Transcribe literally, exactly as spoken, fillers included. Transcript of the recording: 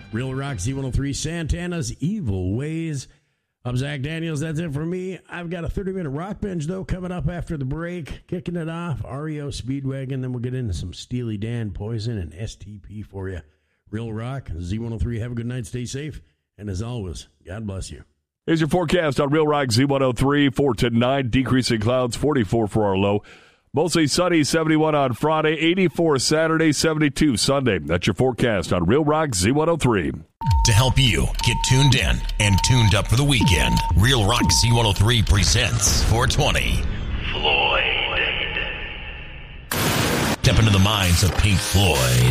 Real Rock Z one oh three, Santana's Evil Ways. I'm Zach Daniels. That's it for me. I've got a thirty-minute rock binge, though, coming up after the break. Kicking it off, R E O Speedwagon. Then we'll get into some Steely Dan, Poison, and S T P for you. Real Rock, Z one oh three. Have a good night. Stay safe. And as always, God bless you. Here's your forecast on Real Rock Z one oh three. four to nine, decreasing clouds, forty-four for our low. Mostly sunny, seventy-one on Friday, eighty-four Saturday, seventy-two Sunday. That's your forecast on Real Rock Z one oh three. To help you get tuned in and tuned up for the weekend, Real Rock Z one oh three presents four twenty. Floyd. Step into the minds of Pink Floyd.